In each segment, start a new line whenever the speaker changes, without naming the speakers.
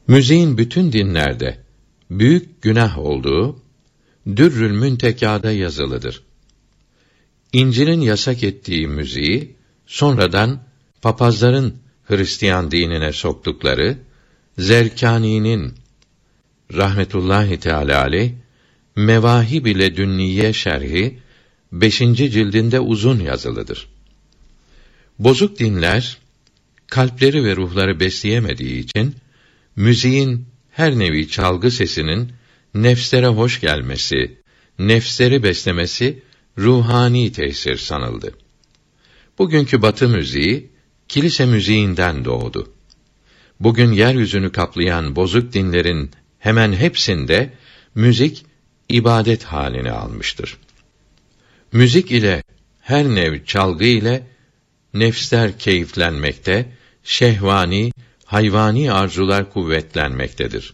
Müziğin bütün dinlerde büyük günah olduğu Dürrül Müntekâ'da yazılıdır. İncil'in yasak ettiği müziği sonradan papazların Hristiyan dinine soktukları Zerkâni'nin rahmetullahi teâlâ aleyh Mevâhib-i Ledünniye şerhi 5. cildinde uzun yazılıdır. Bozuk dinler kalpleri ve ruhları besleyemediği için müziğin her nevi çalgı sesinin nefslere hoş gelmesi, nefsleri beslemesi ruhani tesir sanıldı. Bugünkü Batı müziği kilise müziğinden doğdu. Bugün yeryüzünü kaplayan bozuk dinlerin hemen hepsinde müzik ibadet halini almıştır. Müzik ile her nev çalgı ile nefsler keyiflenmekte, şehvani, hayvani arzular kuvvetlenmektedir.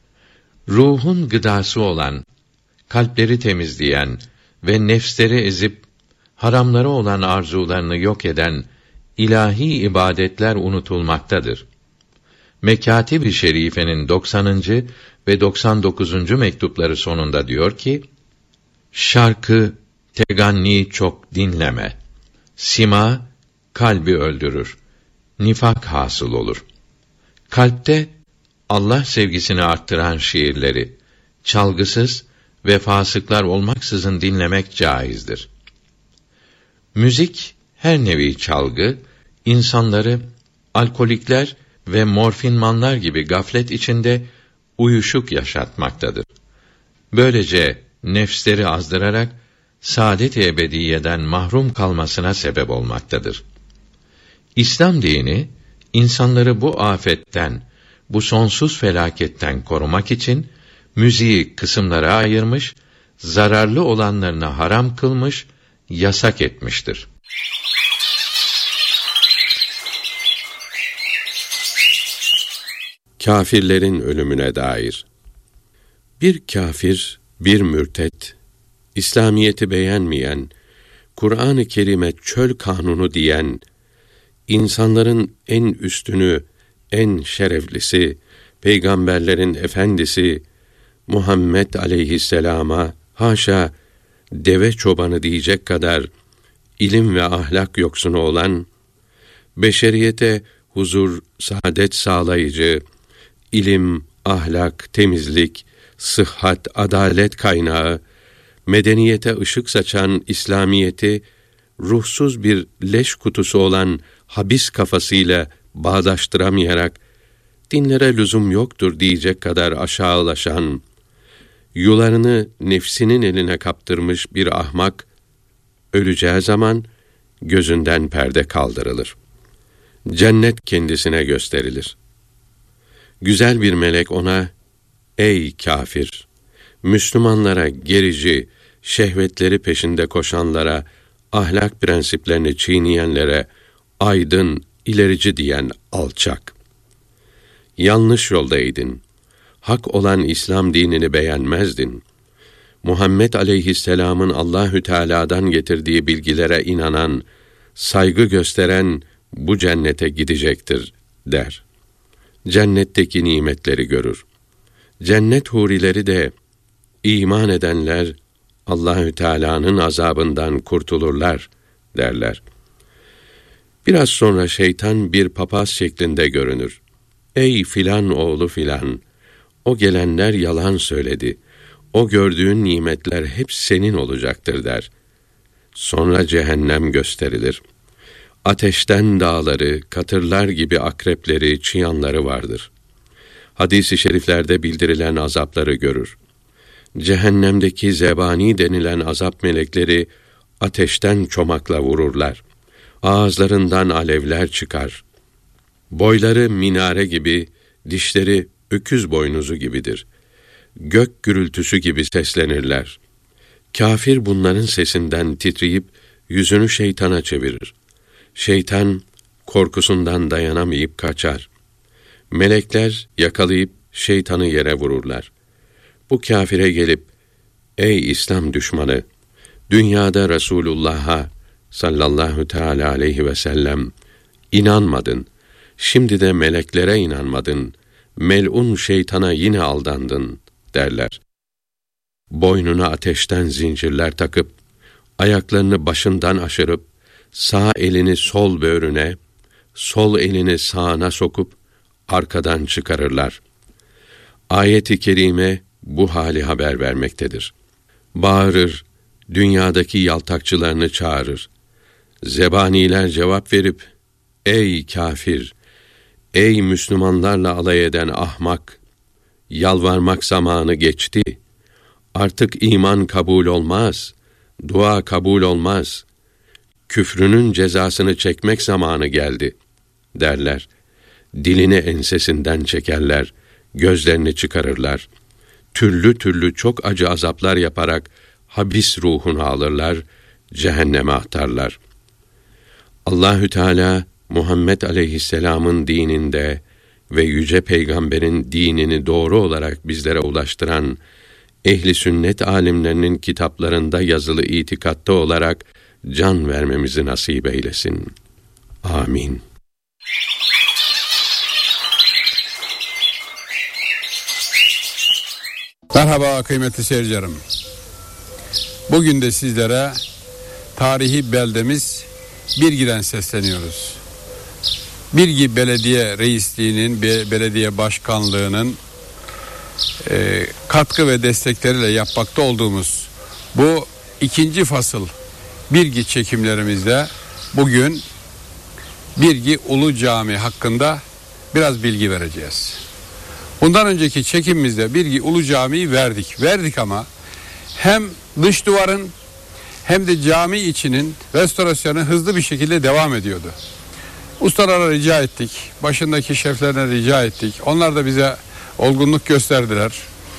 Ruhun gıdası olan, kalpleri temizleyen ve nefsleri ezip haramları olan arzularını yok eden ilahi ibadetler unutulmaktadır. Mekâtib-i Şerife'nin 90. ve 99. mektupları sonunda diyor ki: şarkı, teganni çok dinleme. Sima, kalbi öldürür. Nifak hasıl olur. Kalpte Allah sevgisini arttıran şiirleri çalgısız ve fasıklar olmaksızın dinlemek caizdir. Müzik, her nevi çalgı, insanları alkolikler ve morfinmanlar gibi gaflet içinde uyuşuk yaşatmaktadır. Böylece nefsleri azdırarak saadet-i ebediyeden mahrum kalmasına sebep olmaktadır. İslam dini insanları bu afetten, bu sonsuz felaketten korumak için müziği kısımlara ayırmış, zararlı olanlarını haram kılmış, yasak etmiştir.
Kâfirlerin ölümüne dair. Bir kâfir, bir mürtet, İslamiyeti beğenmeyen, Kur'an-ı Kerim'e çöl kanunu diyen, insanların en üstünü, en şereflisi, peygamberlerin efendisi Muhammed aleyhisselama haşa deve çobanı diyecek kadar ilim ve ahlak yoksunu olan, beşeriyete huzur, saadet sağlayıcı, ilim, ahlak, temizlik, sıhhat, adalet kaynağı, medeniyete ışık saçan İslamiyeti, ruhsuz bir leş kutusu olan habis kafasıyla bağdaştıramayarak, dinlere lüzum yoktur diyecek kadar aşağılaşan, yularını nefsinin eline kaptırmış bir ahmak, öleceği zaman gözünden perde kaldırılır. Cennet kendisine gösterilir. Güzel bir melek ona, ey kâfir! Müslümanlara gerici, şehvetleri peşinde koşanlara, ahlak prensiplerini çiğneyenlere, aydın, ilerici diyen alçak! Yanlış yoldaydın. Hak olan İslam dinini beğenmezdin. Muhammed aleyhisselamın Allahü Teala'dan getirdiği bilgilere inanan, saygı gösteren bu cennete gidecektir der. Cennetteki nimetleri görür. Cennet hurileri de iman edenler Allahü Teala'nın azabından kurtulurlar derler. Biraz sonra şeytan bir papaz şeklinde görünür. Ey filan oğlu filan, o gelenler yalan söyledi. O gördüğün nimetler hep senin olacaktır der. Sonra cehennem gösterilir. Ateşten dağları, katırlar gibi akrepleri, çıyanları vardır. Hadis-i şeriflerde bildirilen azapları görür. Cehennemdeki zebani denilen azap melekleri ateşten çomakla vururlar. Ağızlarından alevler çıkar. Boyları minare gibi, dişleri öküz boynuzu gibidir. Gök gürültüsü gibi seslenirler. Kâfir bunların sesinden titreyip yüzünü şeytana çevirir. Şeytan korkusundan dayanamayıp kaçar. Melekler yakalayıp şeytanı yere vururlar. Bu kâfire gelip, ey İslam düşmanı! Dünyada Resulullah'a sallallahu teâlâ aleyhi ve sellem inanmadın. Şimdi de meleklere inanmadın melun şeytana yine aldandın derler. Boynuna ateşten zincirler takıp, ayaklarını başından aşırıp, sağ elini sol böğrüne, sol elini sağına sokup, arkadan çıkarırlar. Ayet-i kerime bu hali haber vermektedir. Bağırır, dünyadaki yaltakçılarını çağırır. Zebaniler cevap verip, ey kafir, ey Müslümanlarla alay eden ahmak, yalvarmak zamanı geçti. Artık iman kabul olmaz, dua kabul olmaz. Küfrünün cezasını çekmek zamanı geldi derler. Dilini ensesinden çekerler, gözlerini çıkarırlar. Türlü türlü çok acı azaplar yaparak habis ruhunu alırlar, cehenneme atarlar. Allahü Teala Muhammed Aleyhisselam'ın dininde ve yüce peygamberin dinini doğru olarak bizlere ulaştıran ehli sünnet alimlerinin kitaplarında yazılı itikatta olarak can vermemizi nasip eylesin. Amin.
Merhaba kıymetli seyircilerim. Bugün de sizlere tarihi beldemiz Birgi'den sesleniyoruz. Birgi Belediye Reisliği'nin, belediye başkanlığının katkı ve destekleriyle yapmakta olduğumuz bu ikinci fasıl Birgi çekimlerimizde bugün Birgi Ulu Cami hakkında biraz bilgi vereceğiz. Bundan önceki çekimimizde Birgi Ulu Cami'yi verdik ama hem dış duvarın hem de cami içinin restorasyonu hızlı bir şekilde devam ediyordu. Ustalara rica ettik, başındaki şeflerine rica ettik. Onlar da bize olgunluk gösterdiler.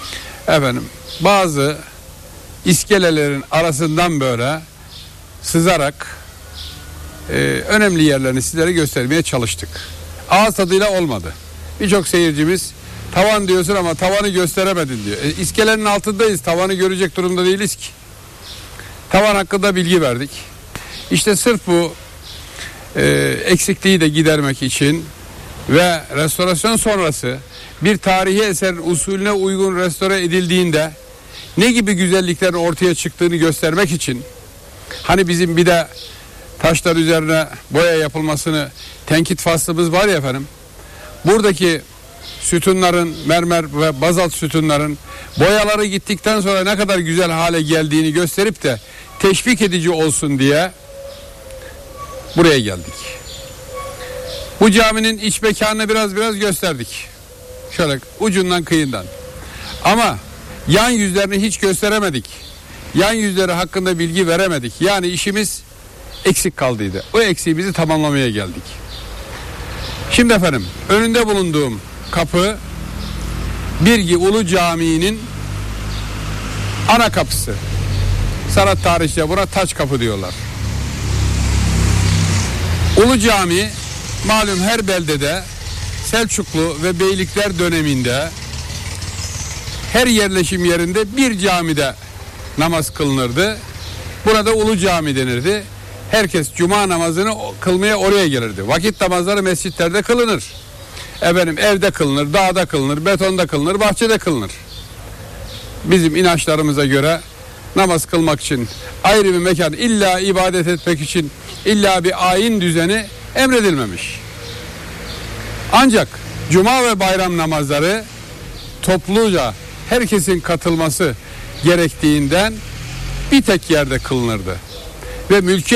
Bazı iskelelerin arasından böyle sızarak önemli yerlerini sizlere göstermeye çalıştık. Ağız tadıyla olmadı. Birçok seyircimiz tavan diyorsun ama tavanı gösteremedin diyor. İskelenin altındayız, tavanı görecek durumda değiliz ki. Tavan hakkında bilgi verdik. İşte sırf bu eksikliği de gidermek için ve restorasyon sonrası bir tarihi eserin usulüne uygun restore edildiğinde ne gibi güzelliklerin ortaya çıktığını göstermek için, hani bizim bir de taşlar üzerine boya yapılmasını tenkit faslımız var ya efendim, buradaki sütunların, mermer ve bazalt sütunların boyaları gittikten sonra ne kadar güzel hale geldiğini gösterip de teşvik edici olsun diye buraya geldik. Bu caminin iç mekanını biraz gösterdik. Şöyle ucundan kıyından. Ama yan yüzlerini hiç gösteremedik. Yan yüzleri hakkında bilgi veremedik. Yani işimiz eksik kaldıydı. O eksiğimizi tamamlamaya geldik. Şimdi efendim, önünde bulunduğum kapı Birgi Ulu Camii'nin ana kapısı. Sanat tarihçiler buna taç kapı diyorlar. Ulu Cami malum her beldede Selçuklu ve Beylikler döneminde her yerleşim yerinde bir camide namaz kılınırdı. Burada Ulu Cami denirdi. Herkes cuma namazını kılmaya oraya gelirdi. Vakit namazları mescitlerde kılınır. Evde kılınır, dağda kılınır, betonda kılınır, bahçede kılınır. Bizim inançlarımıza göre namaz kılmak için ayrı bir mekan, illa ibadet etmek için illa bir ayin düzeni emredilmemiş. Ancak cuma ve bayram namazları topluca herkesin katılması gerektiğinden bir tek yerde kılınırdı. Ve mülki